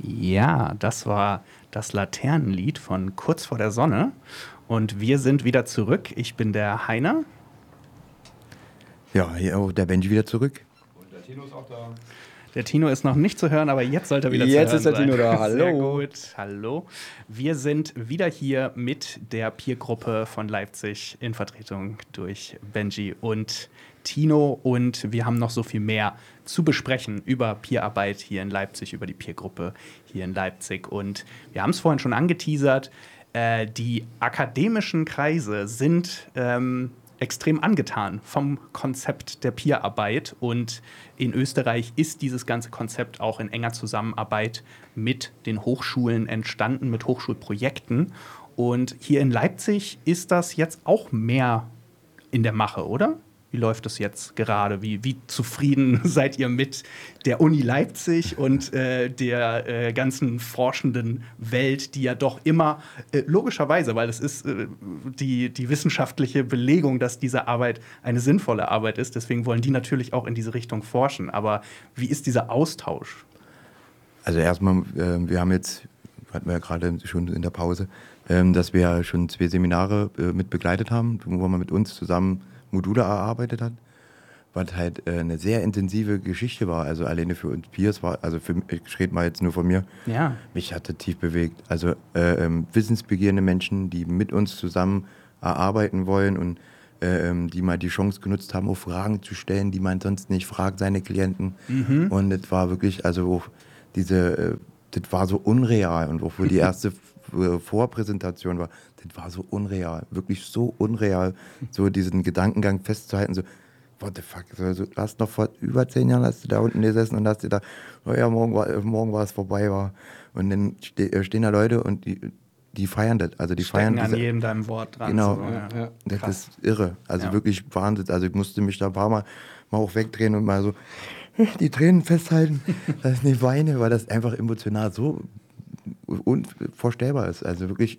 Ja, das war das Laternenlied von Kurz vor der Sonne. Und wir sind wieder zurück. Ich bin der Heiner. Ja, hier auch der Benji wieder zurück. Und der Tino ist auch da. Der Tino ist noch nicht zu hören, aber jetzt sollte er wieder zu hören Jetzt ist der sein. Tino da. Hallo. Sehr gut. Hallo. Wir sind wieder hier mit der Peergruppe von Leipzig in Vertretung durch Benji und Tino. Und wir haben noch so viel mehr zu besprechen über Peerarbeit hier in Leipzig, über die Peergruppe hier in Leipzig. Und wir haben es vorhin schon angeteasert. Die akademischen Kreise sind extrem angetan vom Konzept der Peerarbeit. Und in Österreich ist dieses ganze Konzept auch in enger Zusammenarbeit mit den Hochschulen entstanden, mit Hochschulprojekten. Und hier in Leipzig ist das jetzt auch mehr in der Mache, oder? Wie läuft es jetzt gerade? Wie zufrieden seid ihr mit der Uni Leipzig und der ganzen forschenden Welt, die ja doch immer, logischerweise, weil es ist die wissenschaftliche Belegung, dass diese Arbeit eine sinnvolle Arbeit ist. Deswegen wollen die natürlich auch in diese Richtung forschen. Aber wie ist dieser Austausch? Also erstmal, wir haben jetzt, hatten wir ja gerade schon in der Pause, dass wir ja schon 2 Seminare mit begleitet haben, wo man mit uns zusammen Module erarbeitet hat, was halt eine sehr intensive Geschichte war, also alleine für uns Peers war, also ich rede mal jetzt nur von mir, Ja. mich hat das tief bewegt, also wissensbegierende Menschen, die mit uns zusammen erarbeiten wollen und die mal die Chance genutzt haben, auch Fragen zu stellen, die man sonst nicht fragt, seine Klienten. Und das war wirklich, also auch das war so unreal und auch wo die erste Vorpräsentation war, das war so unreal, wirklich so unreal, so diesen Gedankengang festzuhalten, so, what the fuck, so, du hast noch vor über 10 Jahren hast du da unten gesessen und hast dir da, oh ja, morgen war es vorbei, war. Und dann stehen da Leute und die feiern das, also die Stecken feiern an jedem deinem Wort dran. Genau, So, ja. das Krass. ist irre, also Ja. wirklich Wahnsinn, also ich musste mich da ein paar Mal auch wegdrehen und mal so die Tränen festhalten, dass ich nicht weine, weil das einfach emotional so unvorstellbar ist. Also wirklich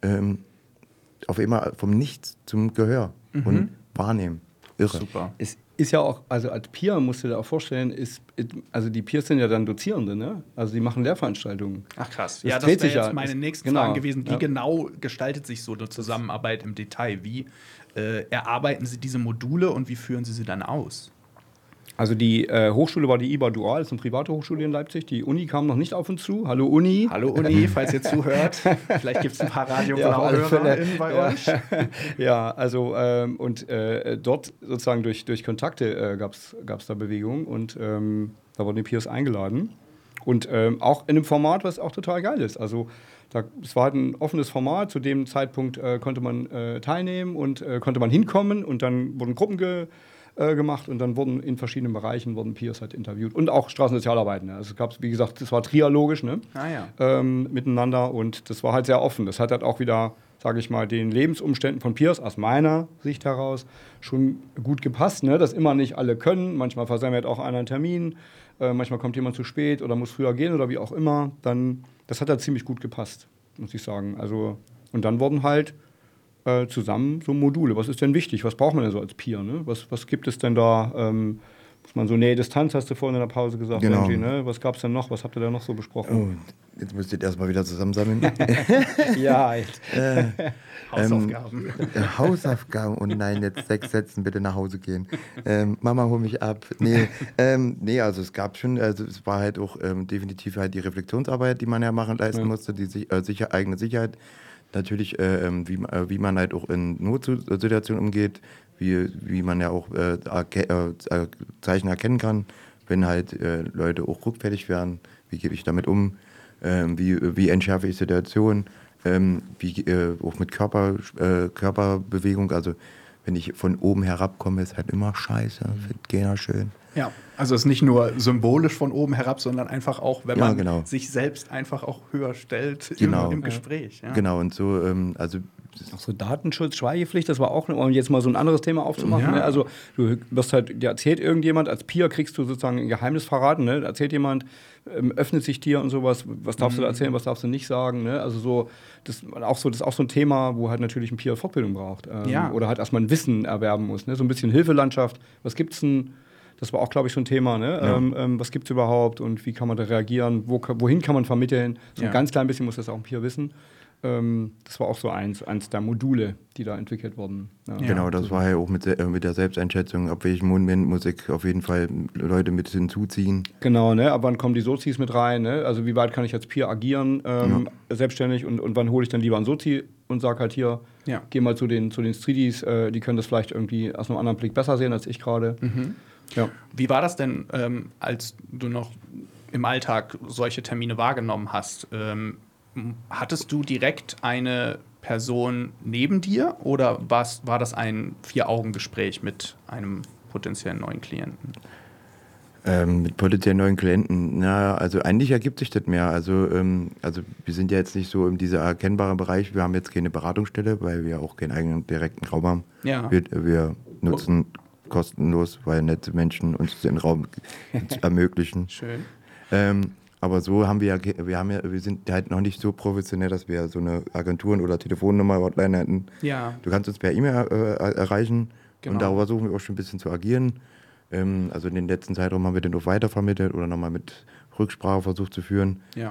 auf einmal vom Nichts zum Gehör und wahrnehmen. Irre. Super. Es ist ja auch, also als Peer musst du dir auch vorstellen, also die Peers sind ja dann Dozierende, ne? Also die machen Lehrveranstaltungen. Ach krass. Das Ja, das dreht wäre sich jetzt ja. meine nächsten Genau. Fragen gewesen. Wie Ja. genau gestaltet sich so eine Zusammenarbeit im Detail? Wie erarbeiten Sie diese Module und wie führen Sie sie dann aus? Also die Hochschule war die IBA Dual, das ist eine private Hochschule in Leipzig. Die Uni kam noch nicht auf uns zu. Hallo Uni. Hallo Uni, falls ihr zuhört. Vielleicht gibt es ein paar Ja, auf alle Fälle. Radio-BlauhörerInnen bei euch. Ja, also dort sozusagen durch Kontakte gab es da Bewegung und da wurden die Peers eingeladen. Und auch in einem Format, was auch total geil ist. Also es war halt ein offenes Format. Zu dem Zeitpunkt konnte man teilnehmen und konnte man hinkommen und dann wurden Gruppen gemacht und dann wurden in verschiedenen Bereichen Peers halt interviewt und auch Straßensozialarbeiten. Also es gab, wie gesagt, das war trialogisch, ne? Miteinander und das war halt sehr offen. Das hat halt auch wieder, sage ich mal, den Lebensumständen von Peers aus meiner Sicht heraus schon gut gepasst, ne? Dass immer nicht alle können. Manchmal versammelt auch einer einen Termin, manchmal kommt jemand zu spät oder muss früher gehen oder wie auch immer. Das hat halt ziemlich gut gepasst, muss ich sagen. Also, und dann wurden halt zusammen so Module. Was ist denn wichtig? Was braucht man denn so als Peer? Ne? Was gibt es denn da? Muss man so Nähe Distanz, hast du vorhin in der Pause gesagt, Genau. Benji, ne? Was gab es denn noch? Was habt ihr da noch so besprochen? Oh, jetzt müsst ihr das erstmal wieder zusammensammeln. Ja, Hausaufgaben. Hausaufgaben, oh nein, jetzt 6 Sätzen bitte nach Hause gehen. Mama, hol mich ab. Nee, also es gab schon, also es war halt auch definitiv halt die Reflexionsarbeit, die man ja leisten musste, die eigene Sicherheit. Natürlich, wie man halt auch in Notsituationen umgeht, wie man ja auch Zeichen erkennen kann, wenn halt Leute auch rückfällig werden, wie gehe ich damit um, wie entschärfe ich Situationen, auch mit Körperbewegung, also wenn ich von oben herab komme, ist halt immer scheiße, findet keiner schön. Ja, also es ist nicht nur symbolisch von oben herab, sondern einfach auch, wenn man genau. sich selbst einfach auch höher stellt Genau. im Gespräch. Ja. Genau, und so, also auch so Datenschutz, Schweigepflicht, das war auch, um jetzt mal so ein anderes Thema aufzumachen. Ja. Ne? Also du wirst halt, dir erzählt irgendjemand, als Peer kriegst du sozusagen ein Geheimnis verraten, ne? Erzählt jemand, öffnet sich dir und sowas, was darfst du da erzählen, was darfst du nicht sagen, ne? Also so, das ist auch so ein Thema, wo halt natürlich ein Peer Fortbildung braucht. Ja. Oder halt erstmal ein Wissen erwerben muss, ne? So ein bisschen Hilfelandschaft, was gibt's denn Das war auch, glaube ich, schon Thema. Ne? Ja. Was gibt es überhaupt und wie kann man da reagieren? Wohin kann man vermitteln? So ein ganz klein bisschen muss das auch ein Peer wissen. Das war auch so eins der Module, die da entwickelt wurden. Ja. Genau, das war ja auch mit der Selbsteinschätzung, ab welchem Moment muss ich auf jeden Fall Leute mit hinzuziehen. Genau, ne? Ab wann kommen die Sozis mit rein? Ne? Also wie weit kann ich als Peer agieren, selbstständig und wann hole ich dann lieber einen Sozi und sage halt hier, geh mal zu den Streeties, die können das vielleicht irgendwie aus einem anderen Blick besser sehen als ich gerade. Ja. Wie war das denn, als du noch im Alltag solche Termine wahrgenommen hast? Hattest du direkt eine Person neben dir oder war das ein 4-Augen-Gespräch mit einem potenziellen neuen Klienten? Mit potenziellen neuen Klienten, also eigentlich ergibt sich das mehr. Also wir sind ja jetzt nicht so in dieser erkennbaren Bereich. Wir haben jetzt keine Beratungsstelle, weil wir auch keinen eigenen direkten Raum haben. Ja. Wir nutzen kostenlos, weil nette Menschen uns den Raum ermöglichen. Schön. Aber so haben wir sind halt noch nicht so professionell, dass wir so eine Agenturen- oder Telefonnummer-Hotline hätten. Ja. Du kannst uns per E-Mail erreichen Genau. und darüber versuchen wir auch schon ein bisschen zu agieren. Also in den letzten Zeitraum haben wir den auch weitervermittelt oder nochmal mit Rücksprache versucht zu führen. Ja.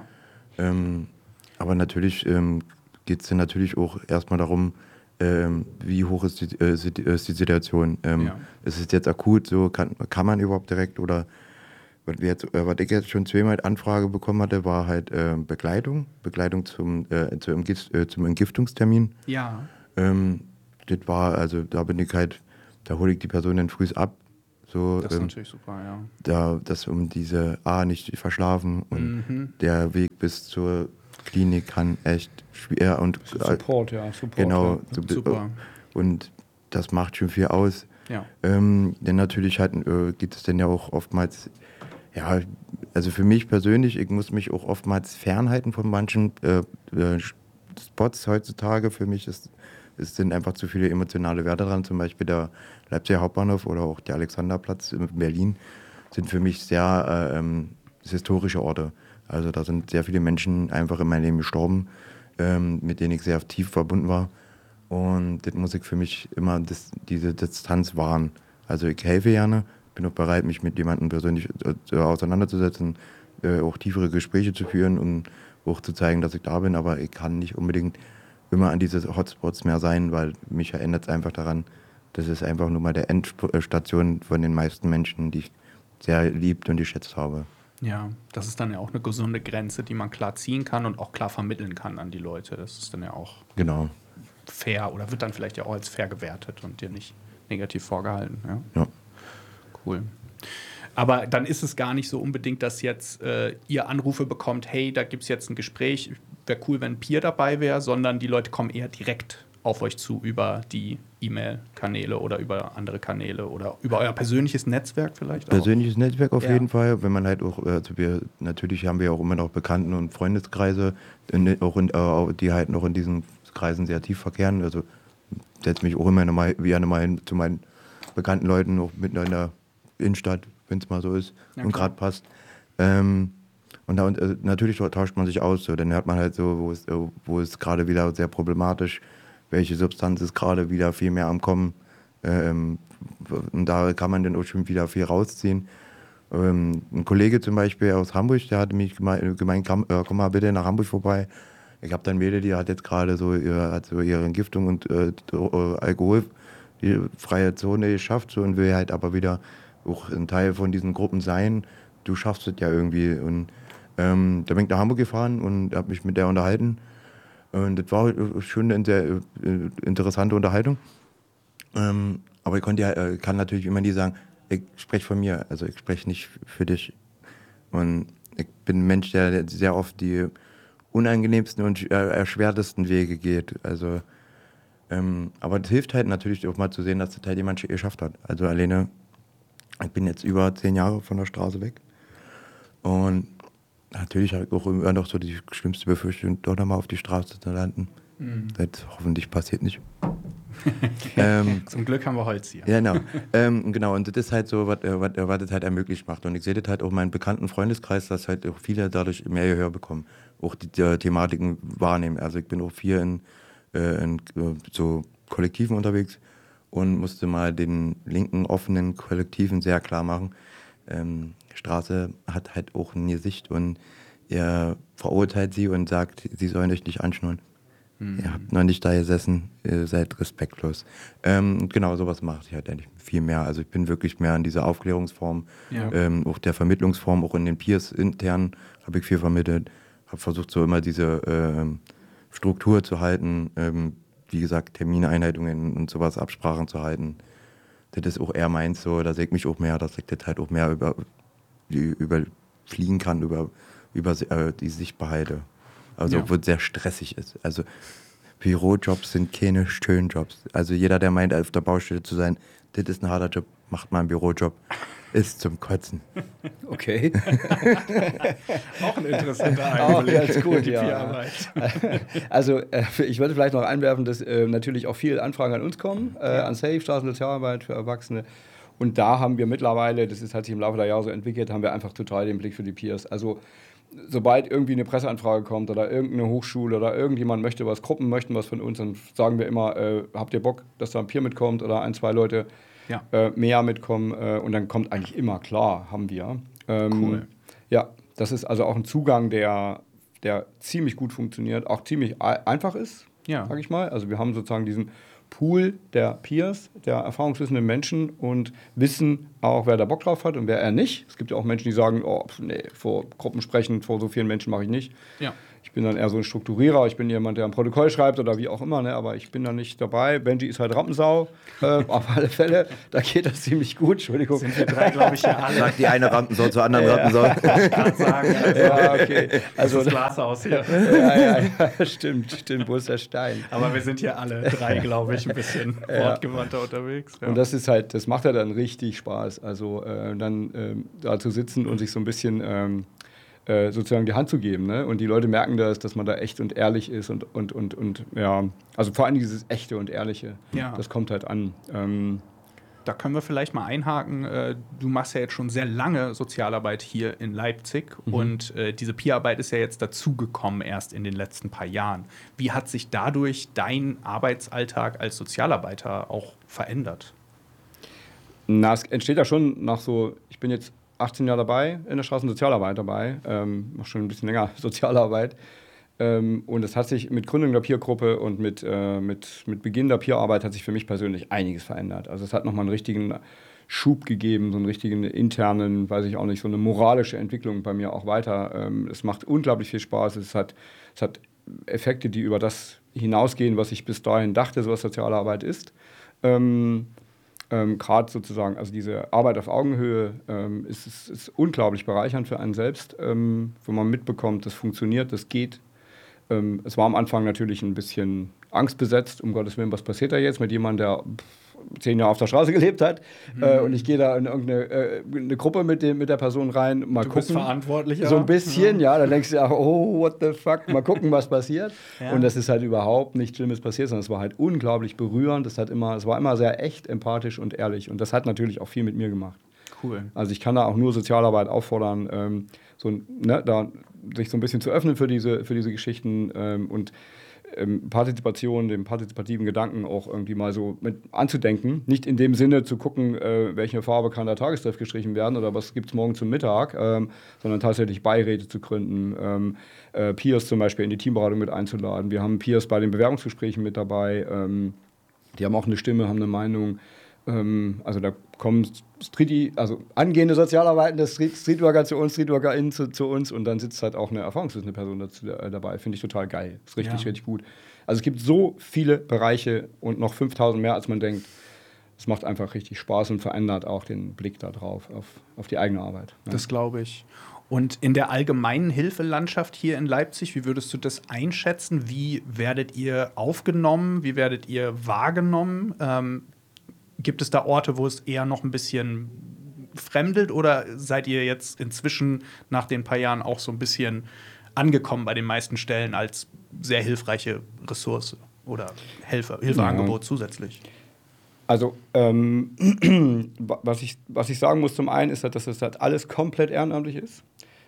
Aber natürlich geht es dann natürlich auch erstmal darum, wie hoch ist die Situation. Ist es jetzt akut, so kann man überhaupt direkt oder was ich jetzt schon zweimal Anfrage bekommen hatte, war halt Begleitung zum Entgiftungstermin. Ja. Das war, also da hole ich die Person dann früh ab. So, Das ist natürlich super, ja. Das diese nicht verschlafen und der Weg bis zur Klinik kann echt schwer und Support. genau, Ja. Super. Und das macht schon viel aus. Ja. Denn natürlich geht es dann ja auch oftmals, also für mich persönlich, ich muss mich auch oftmals fernhalten von manchen Spots heutzutage. Für mich sind einfach zu viele emotionale Werte dran, zum Beispiel der Leipziger Hauptbahnhof oder auch der Alexanderplatz in Berlin sind für mich sehr historische Orte. Also da sind sehr viele Menschen einfach in meinem Leben gestorben, mit denen ich sehr tief verbunden war. Und das muss ich für mich immer diese Distanz wahren. Also ich helfe gerne, bin auch bereit, mich mit jemandem persönlich auseinanderzusetzen, auch tiefere Gespräche zu führen und auch zu zeigen, dass ich da bin. Aber ich kann nicht unbedingt immer an diese Hotspots mehr sein, weil mich erinnert es einfach daran, das ist einfach nur mal der Endstation von den meisten Menschen, die ich sehr liebt und geschätzt habe. Ja, das ist dann ja auch eine gesunde Grenze, die man klar ziehen kann und auch klar vermitteln kann an die Leute. Das ist dann ja auch Genau. fair oder wird dann vielleicht ja auch als fair gewertet und dir nicht negativ vorgehalten. Ja. Cool. Aber dann ist es gar nicht so unbedingt, dass jetzt ihr Anrufe bekommt, hey, da gibt es jetzt ein Gespräch, wäre cool, wenn ein Peer dabei wäre, sondern die Leute kommen eher direkt auf euch zu über die E-Mail-Kanäle oder über andere Kanäle oder über euer persönliches Netzwerk vielleicht auch? Persönliches Netzwerk auf jeden Fall, wenn man halt auch, natürlich haben wir auch immer noch Bekannten- und Freundeskreise, die halt noch in diesen Kreisen sehr tief verkehren. Also setze mich auch immer gerne mal hin zu meinen bekannten Leuten, auch mitten in der Innenstadt, wenn es mal so ist und gerade passt. Natürlich tauscht man sich aus, so, dann hört man halt so, wo es gerade wieder sehr problematisch, welche Substanz ist gerade wieder viel mehr am Kommen. Und da kann man dann auch schon wieder viel rausziehen. Ein Kollege zum Beispiel aus Hamburg, der hatte mich gemeint, komm mal bitte nach Hamburg vorbei. Ich habe dann Mädel, die hat jetzt gerade ihre Entgiftung und alkoholfreie Zone geschafft und will halt aber wieder auch ein Teil von diesen Gruppen sein. Du schaffst es ja irgendwie. Und da bin ich nach Hamburg gefahren und habe mich mit der unterhalten. Und das war schon eine sehr interessante Unterhaltung. Aber ich kann natürlich immer nie sagen, ich spreche von mir, also ich spreche nicht für dich. Und ich bin ein Mensch, der sehr oft die unangenehmsten und erschwertesten Wege geht. Also, aber es hilft halt natürlich auch mal zu sehen, dass das halt jemand geschafft hat. Also alleine, ich bin jetzt über 10 Jahre von der Straße weg. Und natürlich habe ich auch immer noch so die schlimmste Befürchtung, doch nochmal auf die Straße zu landen. Das hoffentlich passiert nicht. Zum Glück haben wir Holz hier. Ja, genau. Und das ist halt so, was das halt ermöglicht macht. Und ich sehe das halt auch in meinem bekannten Freundeskreis, dass halt auch viele dadurch mehr Gehör bekommen, auch die Thematiken wahrnehmen. Also ich bin auch viel in so Kollektiven unterwegs und musste mal den linken offenen Kollektiven sehr klar machen, Straße hat halt auch ein Gesicht und er verurteilt sie und sagt, sie sollen euch nicht anschnurren. Ihr habt noch nicht da gesessen, ihr seid respektlos. Genau, sowas mache ich halt eigentlich viel mehr. Also ich bin wirklich mehr in dieser Aufklärungsform, auch der Vermittlungsform, auch in den Peers intern habe ich viel vermittelt. Habe versucht, so immer diese Struktur zu halten, wie gesagt, Termineinhaltungen und sowas, Absprachen zu halten. Das ist auch eher meins so, da sehe ich mich auch mehr, dass ich das halt auch mehr überfliegen kann, über die Sichtbarkeit. Also obwohl es sehr stressig ist. Also Bürojobs sind keine schönen Jobs. Also jeder, der meint, auf der Baustelle zu sein, das ist ein harter Job, macht mal einen Bürojob, ist zum Kotzen. Okay. Auch ein interessanter Auch Einblick ganz gut, in die ja. Peerarbeit. Also ich würde vielleicht noch einwerfen, dass natürlich auch viele Anfragen an uns kommen, an SAFE, Straßensozialarbeit für Erwachsene. Und da haben wir mittlerweile, hat sich im Laufe der Jahre so entwickelt, haben wir einfach total den Blick für die Peers. Also sobald irgendwie eine Presseanfrage kommt oder irgendeine Hochschule oder irgendjemand möchte was, Gruppen möchten was von uns, dann sagen wir immer, habt ihr Bock, dass da ein Peer mitkommt oder 1, 2 Leute mehr mitkommen, und dann kommt eigentlich immer, klar, haben wir. Cool. Ja, das ist also auch ein Zugang, der ziemlich gut funktioniert, auch ziemlich einfach ist, sage ich mal. Also wir haben sozusagen diesen Pool der Peers, der erfahrungswissenden Menschen und wissen auch, wer da Bock drauf hat und wer nicht. Es gibt ja auch Menschen, die sagen, vor Gruppen sprechen, vor so vielen Menschen mache ich nicht. Ja. Ich bin dann eher so ein Strukturierer, ich bin jemand, der ein Protokoll schreibt oder wie auch immer, ne? Aber ich bin da nicht dabei. Benji ist halt Rampensau, auf alle Fälle, da geht das ziemlich gut, Entschuldigung. Sind wir 3, glaube ich, ja alle. Sagt die eine Rampensau zur anderen Rampensau. Ich kann sagen, okay. Also das Glashaus hier. Ja, stimmt, wo ist der Stein? Aber wir sind hier alle 3, glaube ich, ein bisschen wortgewandter unterwegs. Ja. Und das macht ja dann richtig Spaß, also dann da zu sitzen und sich so ein bisschen sozusagen die Hand zu geben, ne? Und die Leute merken dass man da echt und ehrlich ist und ja, also vor allem dieses Echte und Ehrliche, das kommt halt an. Da können wir vielleicht mal einhaken. Du machst ja jetzt schon sehr lange Sozialarbeit hier in Leipzig und diese Peerarbeit ist ja jetzt dazugekommen erst in den letzten paar Jahren. Wie hat sich dadurch dein Arbeitsalltag als Sozialarbeiter auch verändert? Na, es entsteht ja schon nach so, ich bin jetzt 18 Jahre dabei, in der Straßensozialarbeit dabei, mache schon ein bisschen länger Sozialarbeit. Und es hat sich mit Gründung der Peergruppe und mit Beginn der Peerarbeit hat sich für mich persönlich einiges verändert. Also es hat nochmal einen richtigen Schub gegeben, so einen richtigen internen, weiß ich auch nicht, so eine moralische Entwicklung bei mir auch weiter. Es macht unglaublich viel Spaß. Es hat Effekte, die über das hinausgehen, was ich bis dahin dachte, so was Sozialarbeit ist. Gerade sozusagen, also diese Arbeit auf Augenhöhe ist unglaublich bereichernd für einen selbst, wo man mitbekommt, das funktioniert, das geht. Es war am Anfang natürlich ein bisschen angstbesetzt, um Gottes Willen, was passiert da jetzt mit jemandem, der 10 Jahre auf der Straße gelebt hat, und ich gehe da in irgendeine Gruppe mit der Person rein, mal du gucken. Bist verantwortlicher. So ein bisschen, dann denkst du ja, oh, what the fuck, mal gucken, was passiert. Und das ist halt überhaupt nichts Schlimmes passiert, sondern es war halt unglaublich berührend, es war immer sehr echt, empathisch und ehrlich und das hat natürlich auch viel mit mir gemacht. Cool. Also ich kann da auch nur Sozialarbeit auffordern, da sich so ein bisschen zu öffnen für diese Geschichten und Partizipation, dem partizipativen Gedanken auch irgendwie mal so mit anzudenken. Nicht in dem Sinne zu gucken, welche Farbe kann der Tagestreff gestrichen werden oder was gibt es morgen zum Mittag, sondern tatsächlich Beiräte zu gründen, Peers zum Beispiel in die Teamberatung mit einzuladen. Wir haben Peers bei den Bewerbungsgesprächen mit dabei, die haben auch eine Stimme, haben eine Meinung. Also da kommen angehende Sozialarbeitende Streetworker zu uns, StreetworkerInnen zu uns und dann sitzt halt auch eine erfahrungswissende Person dabei. Finde ich total geil. Ist richtig gut. Also es gibt so viele Bereiche und noch 5000 mehr, als man denkt. Es macht einfach richtig Spaß und verändert auch den Blick da drauf, auf die eigene Arbeit. Ja. Das glaube ich. Und in der allgemeinen Hilfelandschaft hier in Leipzig, wie würdest du das einschätzen? Wie werdet ihr aufgenommen? Wie werdet ihr wahrgenommen? Gibt es da Orte, wo es eher noch ein bisschen fremdelt oder seid ihr jetzt inzwischen nach den paar Jahren auch so ein bisschen angekommen bei den meisten Stellen als sehr hilfreiche Ressource oder Hilfeangebot zusätzlich? Also was ich sagen muss zum einen ist, dass das halt alles komplett ehrenamtlich ist.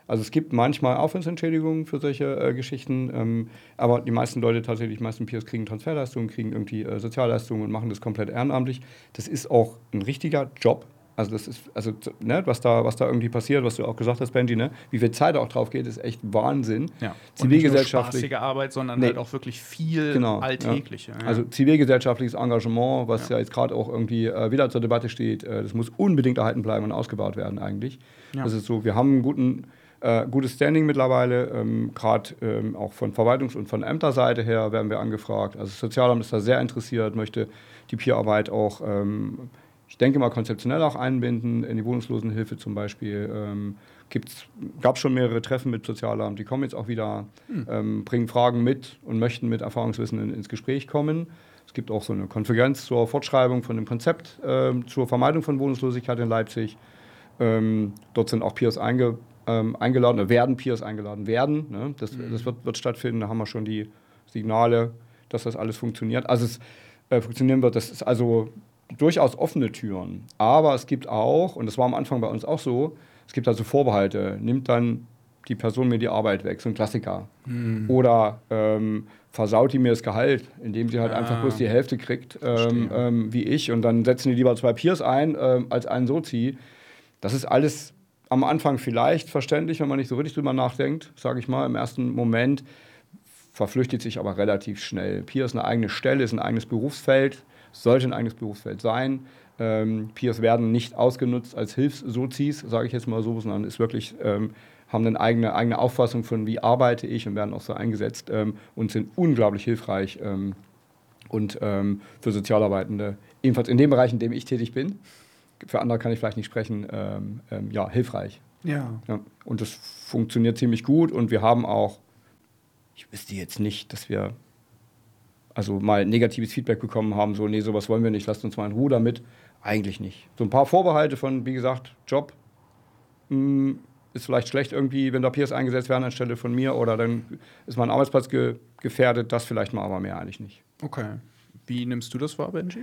Also es gibt manchmal Aufwandsentschädigungen für solche Geschichten, aber die meisten Leute tatsächlich, die meisten Peers kriegen Transferleistungen, kriegen irgendwie Sozialleistungen und machen das komplett ehrenamtlich. Das ist auch ein richtiger Job. Also das ist, also ne, was da irgendwie passiert, was du auch gesagt hast, Benji, ne, wie viel Zeit auch drauf geht, ist echt Wahnsinn. Ja. Zivilgesellschaftlich, und nicht nur spaßige Arbeit, sondern halt auch wirklich viel alltägliche. Ja. Also zivilgesellschaftliches Engagement, was ja jetzt gerade auch irgendwie wieder zur Debatte steht, das muss unbedingt erhalten bleiben und ausgebaut werden eigentlich. Ja. Das ist so, wir haben gutes Standing mittlerweile, gerade auch von Verwaltungs- und von Ämterseite her werden wir angefragt. Also das Sozialamt ist da sehr interessiert, möchte die Peerarbeit auch ich denke mal, konzeptionell auch einbinden, in die Wohnungslosenhilfe zum Beispiel. Gab es schon mehrere Treffen mit Sozialamt, die kommen jetzt auch wieder, bringen Fragen mit und möchten mit Erfahrungswissen ins Gespräch kommen. Es gibt auch so eine Konferenz zur Fortschreibung von dem Konzept zur Vermeidung von Wohnungslosigkeit in Leipzig. Dort sind auch Peers eingeladen, oder werden Peers eingeladen werden. Ne? Das wird stattfinden, da haben wir schon die Signale, dass das alles funktioniert. Also es funktionieren wird, das ist also durchaus offene Türen. Aber es gibt auch, und das war am Anfang bei uns auch so, es gibt also Vorbehalte. Nimmt dann die Person mir die Arbeit weg, so ein Klassiker. Oder versaut die mir das Gehalt, indem sie halt einfach bloß die Hälfte kriegt, wie ich. Und dann setzen die lieber 2 Peers ein, als einen Sozi. Das ist alles am Anfang vielleicht verständlich, wenn man nicht so richtig drüber nachdenkt, sage ich mal, im ersten Moment. Verflüchtigt sich aber relativ schnell. Peer ist eine eigene Stelle, ist ein eigenes Berufsfeld. Sollte ein eigenes Berufsfeld sein. Peers werden nicht ausgenutzt als Hilfssozis, sage ich jetzt mal so, sondern ist wirklich, haben eine eigene Auffassung von, wie arbeite ich und werden auch so eingesetzt und sind unglaublich hilfreich und für Sozialarbeitende, ebenfalls in dem Bereich, in dem ich tätig bin, für andere kann ich vielleicht nicht sprechen, hilfreich. Ja. Und das funktioniert ziemlich gut und wir haben auch, ich wüsste jetzt nicht, dass wir also mal negatives Feedback bekommen haben, so, nee, sowas wollen wir nicht, lasst uns mal in Ruhe damit. Eigentlich nicht. So ein paar Vorbehalte von, wie gesagt, Job ist vielleicht schlecht irgendwie, wenn da Peers eingesetzt werden anstelle von mir oder dann ist mein Arbeitsplatz gefährdet, das vielleicht mal, aber mehr eigentlich nicht. Okay. Wie nimmst du das wahr, Benji?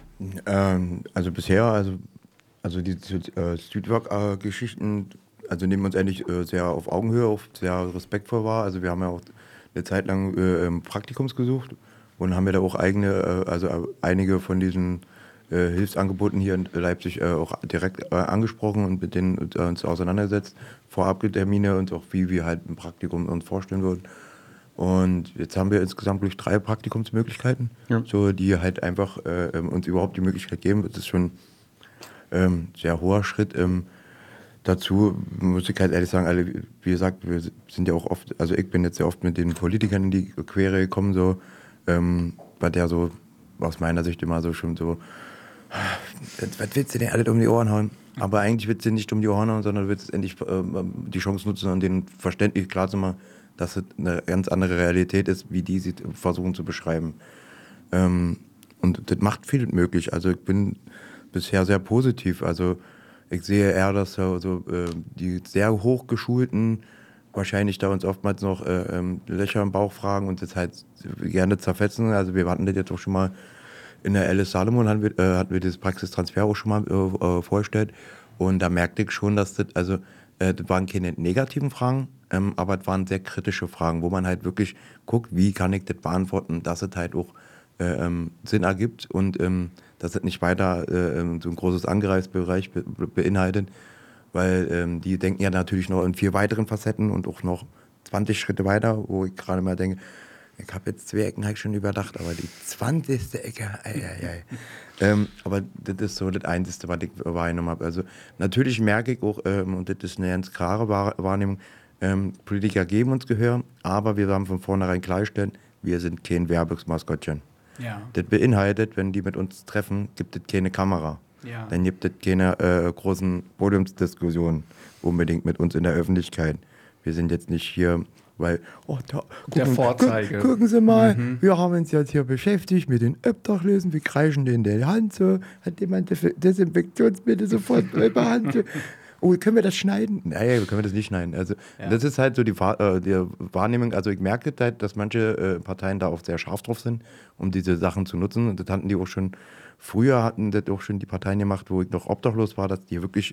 Also bisher, also die Streetwork-Geschichten, also nehmen wir uns eigentlich sehr auf Augenhöhe, auch sehr respektvoll wahr. Also wir haben ja auch eine Zeit lang Praktikums gesucht. Und haben wir da auch einige von diesen Hilfsangeboten hier in Leipzig auch direkt angesprochen und mit denen uns auseinandergesetzt, Vorabtermine und auch wie wir halt ein Praktikum uns vorstellen würden. Und jetzt haben wir insgesamt durch 3 Praktikumsmöglichkeiten, so, die halt einfach uns überhaupt die Möglichkeit geben. Das ist schon ein sehr hoher Schritt. Dazu muss ich halt ehrlich sagen, wie gesagt, wir sind ja auch oft, also ich bin jetzt sehr oft mit den Politikern in die Quere gekommen, so, bei der so aus meiner Sicht immer so schon so, was willst du denn alles um die Ohren hauen? Aber eigentlich willst du nicht um die Ohren hauen, sondern du willst endlich die Chance nutzen und denen verständlich klar zu machen, dass es eine ganz andere Realität ist, wie die sie versuchen zu beschreiben. Und das macht viel möglich. Also ich bin bisher sehr positiv. Also ich sehe eher, dass so die sehr hochgeschulten wahrscheinlich da uns oftmals noch Löcher im Bauch fragen und das halt gerne zerfetzen. Also wir hatten das jetzt auch schon mal in der Alice Salomon, hatten wir das Praxistransfer auch schon mal vorgestellt. Und da merkte ich schon, dass das waren keine negativen Fragen, aber es waren sehr kritische Fragen, wo man halt wirklich guckt, wie kann ich das beantworten, dass es halt auch Sinn ergibt und dass es nicht weiter so ein großes Angreifsbereich beinhaltet. Weil die denken ja natürlich noch in 4 weiteren Facetten und auch noch 20 Schritte weiter, wo ich gerade mal denke, ich habe jetzt 2 Ecken halt schon überdacht, aber die 20. Ecke, aber das ist so das Einzige, was ich wahrgenommen habe. Also natürlich merke ich auch, und das ist eine ganz klare Wahrnehmung, Politiker geben uns Gehör, aber wir haben von vornherein klargestellt, wir sind kein Werbungsmaskottchen. Ja. Das beinhaltet, wenn die mit uns treffen, gibt es keine Kamera. Ja. Dann gibt es keine großen Podiumsdiskussionen unbedingt mit uns in der Öffentlichkeit. Wir sind jetzt nicht hier, weil, der Vorzeige. Gucken Sie mal, wir haben uns jetzt hier beschäftigt mit den Obdachlosen, wir kreischen denen die Hand so, hat jemand Desinfektionsmittel sofort bei der Hand. Oh, können wir das schneiden? Nein, wir können das nicht schneiden. Also das ist halt so die Wahrnehmung. Also ich merke halt, dass manche Parteien da auch sehr scharf drauf sind, um diese Sachen zu nutzen. Und das hatten die auch schon, früher hatten das auch schon die Parteien gemacht, wo ich noch obdachlos war, dass die wirklich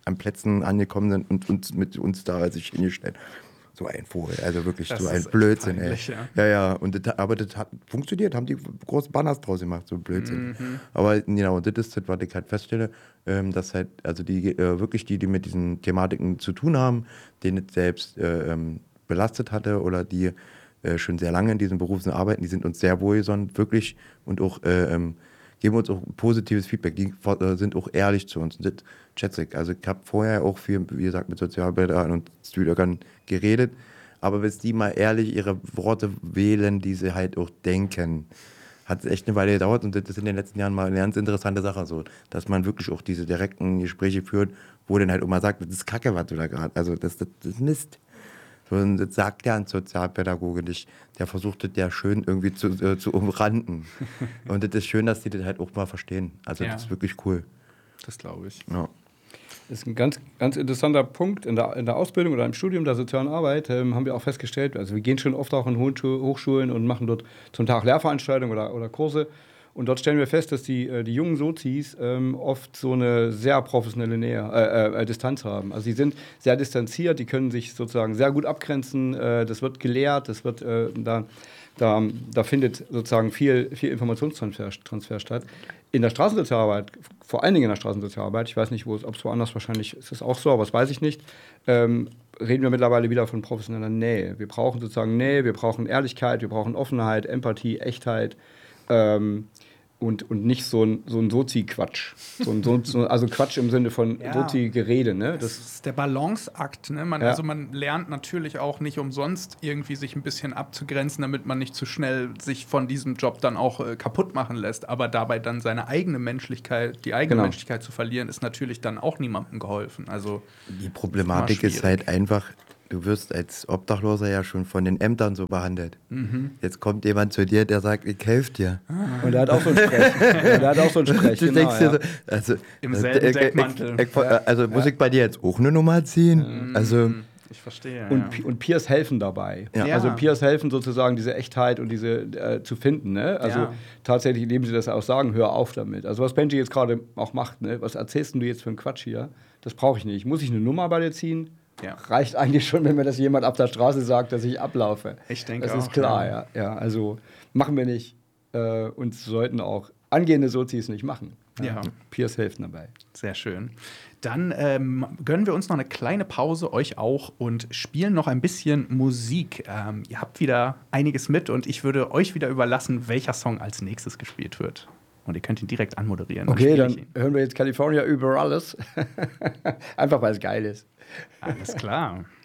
an Plätzen angekommen sind und mit uns da sich hingestellt. So ein Vogel, also wirklich Das so ein ist Blödsinn, peinlich, ey. Ja, und aber das hat funktioniert, haben die große Banners draus gemacht, so Blödsinn. Aber genau, das ist das, was ich halt feststelle, dass halt, also die wirklich die mit diesen Thematiken zu tun haben, denen es selbst belastet hatte oder die schon sehr lange in diesem Beruf arbeiten, die sind uns sehr wohlgesonnen, wirklich, und auch geben uns auch positives Feedback. Die sind auch ehrlich zu uns. Und das schätze ich. Also ich habe vorher auch viel, wie gesagt, mit Sozialarbeitern und Streetworkern geredet, aber bis die mal ehrlich ihre Worte wählen, die sie halt auch denken, hat es echt eine Weile gedauert, und das ist in den letzten Jahren mal eine ganz interessante Sache, so, dass man wirklich auch diese direkten Gespräche führt, wo dann halt auch mal sagt, das ist Kacke, was du da gerade, also das ist Mist. So, und das sagt ja ein Sozialpädagoge nicht. Der versucht das ja schön irgendwie zu umranden. Und das ist schön, dass die das halt auch mal verstehen. Also Ja. das ist wirklich cool. Das glaube ich. Ja. Das ist ein ganz, ganz interessanter Punkt in der Ausbildung oder im Studium der sozialen Arbeit, haben wir auch festgestellt. Also wir gehen schon oft auch in Hochschulen und machen dort zum Tag Lehrveranstaltungen oder Kurse. Und dort stellen wir fest, dass die jungen Sozis oft so eine sehr professionelle Distanz haben. Also sie sind sehr distanziert, die können sich sozusagen sehr gut abgrenzen. Das wird gelehrt, das wird da findet sozusagen viel Informationstransfer statt. In der Straßensozialarbeit, vor allen Dingen in der Straßensozialarbeit, ich weiß nicht, ob es woanders, wahrscheinlich ist es auch so, aber das weiß ich nicht, reden wir mittlerweile wieder von professioneller Nähe. Wir brauchen sozusagen Nähe, wir brauchen Ehrlichkeit, wir brauchen Offenheit, Empathie, Echtheit. Und nicht so ein Sozi-Quatsch. Also Quatsch im Sinne von Ja. Sozi-Gerede. Ne? Das ist der Balanceakt. Ne? Ja. Also man lernt natürlich auch nicht umsonst irgendwie sich ein bisschen abzugrenzen, damit man nicht zu schnell sich von diesem Job dann auch kaputt machen lässt. Aber dabei dann seine eigene Menschlichkeit, die eigene Genau. Menschlichkeit zu verlieren, ist natürlich dann auch niemandem geholfen. Also Die Problematik immer ist halt einfach, du wirst als Obdachloser ja schon von den Ämtern so behandelt. Jetzt kommt jemand zu dir, der sagt, ich helfe dir. Und der hat auch so ein Sprech. Du denkst dir so, also, Im selben Deckmantel. Also muss ich bei dir jetzt auch eine Nummer ziehen? Also, ich verstehe. Und Peers helfen dabei. Ja. Also Peers helfen sozusagen, diese Echtheit und diese zu finden. Ne? Also Ja. tatsächlich, indem sie das auch sagen, hör auf damit. Also was Benji jetzt gerade auch macht, ne? Was erzählst denn du jetzt für einen Quatsch hier? Das brauche ich nicht. Muss ich eine Nummer bei dir ziehen? Ja. Reicht eigentlich schon, wenn mir das jemand auf der Straße sagt, dass ich ablaufe. Ich denke das ist auch, klar, ja. Also machen wir nicht. Und sollten auch angehende Sozis nicht machen. Ja. Peers helfen dabei. Sehr schön. Dann gönnen wir uns noch eine kleine Pause, euch auch, und spielen noch ein bisschen Musik. Ihr habt wieder einiges mit, und ich würde euch wieder überlassen, welcher Song als nächstes gespielt wird. Und ihr könnt ihn direkt anmoderieren. Okay, spiele dann ich ihn. hören wir jetzt California über alles. Einfach weil es geil ist. Alles klar.